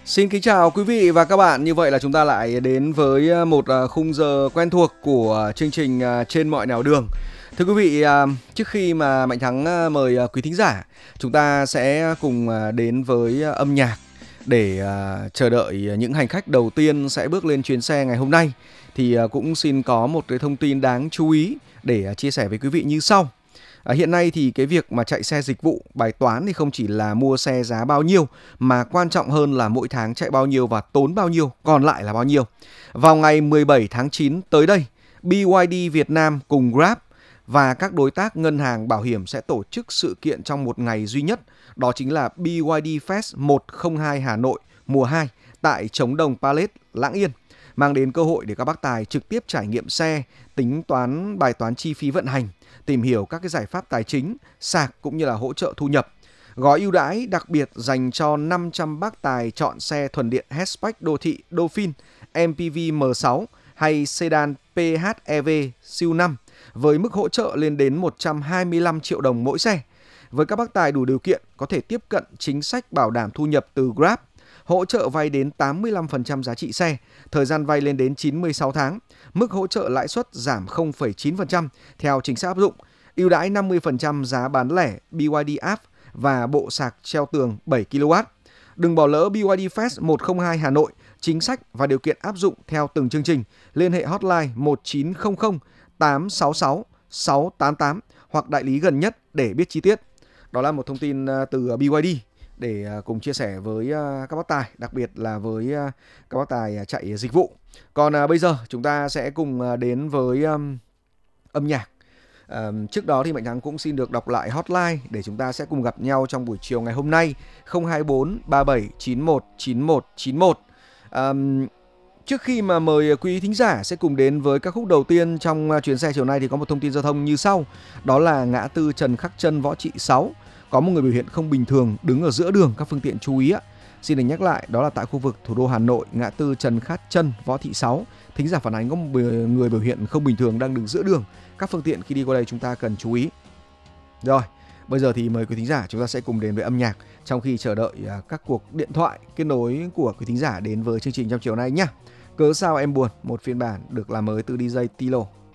Xin kính chào quý vị và các bạn. Như vậy là chúng ta lại đến với một khung giờ quen thuộc của chương trình Trên mọi nẻo đường. Thưa quý vị, trước khi mà Mạnh Thắng mời quý thính giả, chúng ta sẽ cùng đến với âm nhạc để chờ đợi những hành khách đầu tiên sẽ bước lên chuyến xe ngày hôm nay. Thì cũng xin có một cái thông tin đáng chú ý để chia sẻ với quý vị như sau. Hiện nay thì cái việc mà chạy xe dịch vụ, bài toán thì không chỉ là mua xe giá bao nhiêu, mà quan trọng hơn là mỗi tháng chạy bao nhiêu và tốn bao nhiêu, còn lại là bao nhiêu. Vào ngày 17 tháng 9 tới đây, BYD Việt Nam cùng Grab và các đối tác ngân hàng bảo hiểm sẽ tổ chức sự kiện trong một ngày duy nhất, đó chính là BYD Fest 102 Hà Nội mùa 2 tại Trống Đồng Palace, Lạng Yên, mang đến cơ hội để các bác tài trực tiếp trải nghiệm xe, tính toán bài toán chi phí vận hành, tìm hiểu các cái giải pháp tài chính, sạc cũng như là hỗ trợ thu nhập. Gói ưu đãi đặc biệt dành cho 500 bác tài chọn xe thuần điện hatchback đô thị Dolphin, MPV M6 hay sedan PHEV siêu 5 với mức hỗ trợ lên đến 125 triệu đồng mỗi xe. Với các bác tài đủ điều kiện có thể tiếp cận chính sách bảo đảm thu nhập từ Grab, hỗ trợ vay đến 85% giá trị xe, thời gian vay lên đến 96 tháng, mức hỗ trợ lãi suất giảm 0,9% theo chính sách áp dụng, ưu đãi 50% giá bán lẻ BYD app và bộ sạc treo tường 7 kW. Đừng bỏ lỡ BYD Fest 102 Hà Nội, chính sách và điều kiện áp dụng theo từng chương trình. Liên hệ hotline 1900 866 688 hoặc đại lý gần nhất để biết chi tiết. Đó là một thông tin từ BYD để cùng chia sẻ với các bác tài, đặc biệt là với các bác tài chạy dịch vụ. Còn bây giờ chúng ta sẽ cùng đến với âm nhạc. Trước đó thì Mạnh Thắng cũng xin được đọc lại hotline để chúng ta sẽ cùng gặp nhau trong buổi chiều ngày hôm nay 024 37 91 91 91. Trước khi mà mời quý thính giả sẽ cùng đến với các khúc đầu tiên trong chuyến xe chiều nay thì có một thông tin giao thông như sau. Đó là ngã tư Trần Khắc Trân Võ Trị 6. Có một người biểu hiện không bình thường đứng ở giữa đường, các phương tiện chú ý ạ. Xin được nhắc lại, đó là tại khu vực thủ đô Hà Nội, ngã tư Trần Khắc Trân Võ Thị 6. Thính giả phản ánh có một người biểu hiện không bình thường đang đứng giữa đường. Các phương tiện khi đi qua đây chúng ta cần chú ý. Rồi, bây giờ thì mời quý thính giả chúng ta sẽ cùng đến với âm nhạc trong khi chờ đợi các cuộc điện thoại kết nối của quý thính giả đến với chương trình trong chiều nay nhé. Cớ sao em buồn, một phiên bản được làm mới từ DJ Tilo.